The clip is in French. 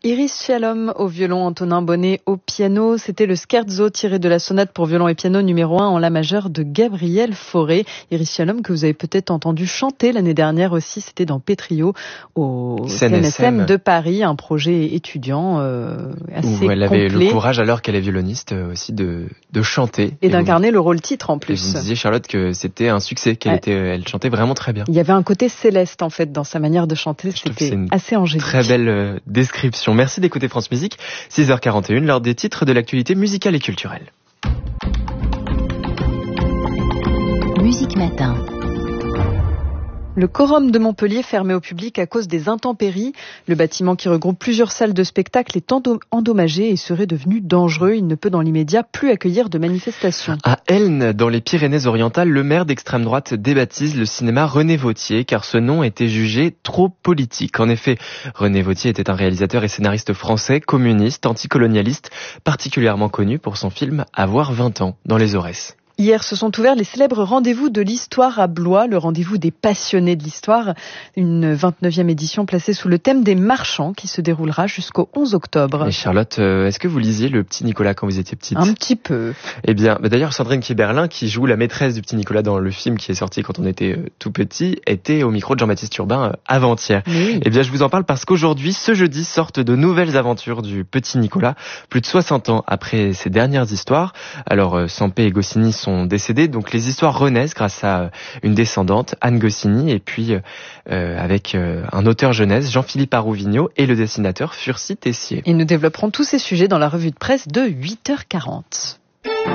Iris Shalom au violon, Antonin Bonnet au piano. C'était le scherzo tiré de la sonate pour violon et piano numéro 1 en la majeure de Gabriel Fauré. Iris Shalom que vous avez peut-être entendu chanter l'année dernière aussi, c'était dans Pétrio au CNSM de Paris, un projet étudiant assez complet. Où elle avait le courage, alors qu'elle est violoniste, aussi de chanter. Et d'incarner le rôle titre en plus. Et vous me disiez, Charlotte, que c'était un succès, elle chantait vraiment très bien. Il y avait un côté céleste en fait dans sa manière de chanter, c'était assez angélique. Très belle description. Merci d'écouter France Musique, 6h41, l'heure des titres de l'actualité musicale et culturelle. Musique Matin. Le Quorum de Montpellier fermé au public à cause des intempéries. Le bâtiment qui regroupe plusieurs salles de spectacle est endommagé et serait devenu dangereux. Il ne peut dans l'immédiat plus accueillir de manifestations. À Elne, dans les Pyrénées-Orientales, le maire d'extrême droite débaptise le cinéma René Vauthier car ce nom était jugé trop politique. En effet, René Vauthier était un réalisateur et scénariste français, communiste, anticolonialiste, particulièrement connu pour son film Avoir 20 ans dans les Aurès. Hier se sont ouverts les célèbres rendez-vous de l'histoire à Blois, le rendez-vous des passionnés de l'histoire, une 29e édition placée sous le thème des marchands qui se déroulera jusqu'au 11 octobre. Et Charlotte, est-ce que vous lisiez Le Petit Nicolas quand vous étiez petite ? Un petit peu. Eh bien, d'ailleurs, Sandrine Kiberlin, qui joue la maîtresse du Petit Nicolas dans le film qui est sorti quand on était tout petit, était au micro de Jean-Baptiste Urbain avant-hier. Oui. Eh bien, je vous en parle parce qu'aujourd'hui, ce jeudi, sortent de nouvelles aventures du Petit Nicolas, plus de 60 ans après ses dernières histoires. Alors, Sampé et Goscinny sont décédés, donc les histoires renaissent grâce à une descendante, Anne Goscinny, et puis avec un auteur jeunesse, Jean-Philippe Arouvigno, et le dessinateur Furcy Tessier. Et nous développerons tous ces sujets dans la revue de presse de 8h40.